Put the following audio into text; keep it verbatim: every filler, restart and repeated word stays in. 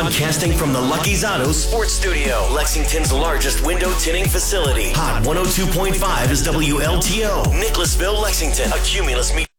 Broadcasting from the Lucky's Auto Sports Studio, Lexington's largest window tinting facility. Hot one oh two point five is W L T O. Nicholasville, Lexington. A Cumulus Media.